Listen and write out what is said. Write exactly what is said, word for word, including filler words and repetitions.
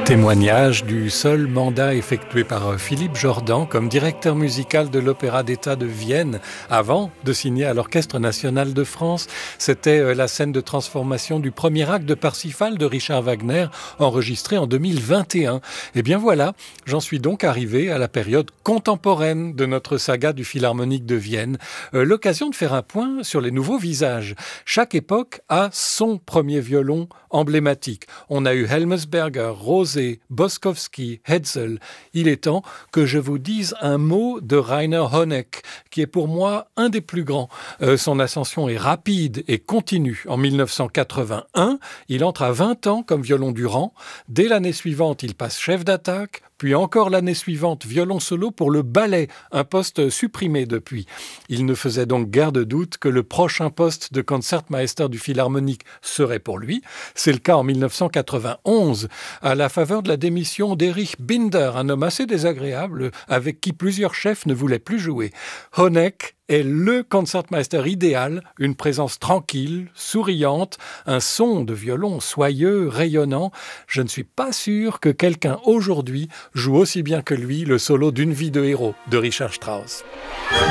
Témoignage du seul mandat effectué par Philippe Jordan comme directeur musical de l'Opéra d'État de Vienne avant de signer à l'Orchestre national de France. C'était la scène de transformation du premier acte de Parsifal de Richard Wagner enregistré en deux mille vingt et un. Et bien voilà, j'en suis donc arrivé à la période contemporaine de notre saga du Philharmonique de Vienne. Euh, l'occasion de faire un point sur les nouveaux visages. Chaque époque a son premier violon emblématique. On a eu Helmesberger, Rosé, Boskowski, Hetzel. Il est temps que je vous dise un mot de Rainer Honeck, qui est pour moi un des plus grands. Euh, son ascension est rapide et continue. En mille neuf cent quatre-vingt-un, il entre à vingt ans comme violon du rang. Dès l'année suivante, il passe chef d'attaque, puis encore l'année suivante, violon solo pour le ballet, un poste supprimé depuis. Il ne faisait donc guère de doute que le prochain poste de Concertmeister du Philharmonique serait pour lui. C'est le cas en mille neuf cent quatre-vingt-onze, à la faveur de la démission d'Erich Binder, un homme assez désagréable avec qui plusieurs chefs ne voulaient plus jouer. Honeck est le concertmeister idéal, une présence tranquille, souriante, un son de violon soyeux, rayonnant. Je ne suis pas sûr que quelqu'un aujourd'hui joue aussi bien que lui le solo d'une vie de héros de Richard Strauss.